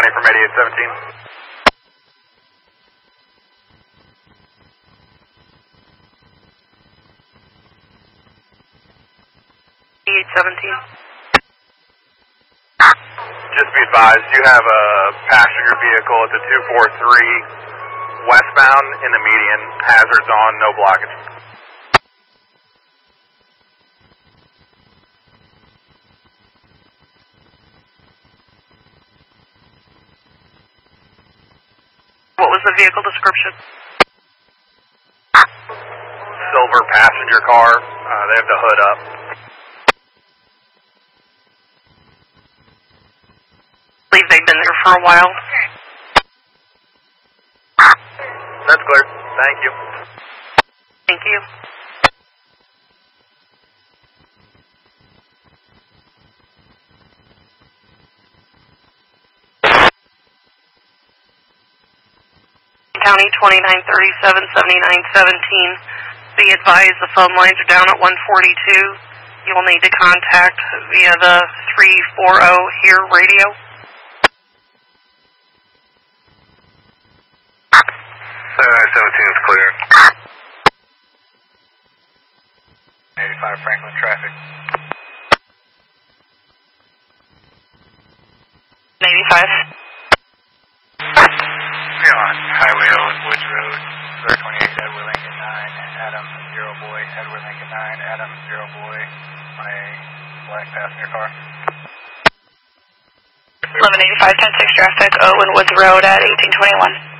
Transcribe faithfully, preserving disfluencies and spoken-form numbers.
Terminate from eighty-eight seventeen. eighty-eight seventeen. Just be advised, you have a passenger vehicle at the two four three westbound in the median. Hazards on, no blockage. What was the vehicle description? Silver passenger car. Uh, they have the hood up. I believe they've been there for a while. That's clear. Thank you. Thank you. County twenty-nine thirty-seven seventy-nine seventeen. Be advised the phone lines are down at one forty-two. You will need to contact via the three forty here radio. seventy-nine seventeen is clear. eighty-five Franklin traffic. eighty-five. On Highway O and Woods Road, Square twenty-eight, Edward Lincoln nine, Adam, zero boy, Edward Lincoln nine, Adam, zero boy, on a black passenger car. eleven eighty-five, ten six traffic, O and Woods Road at eighteen twenty-one.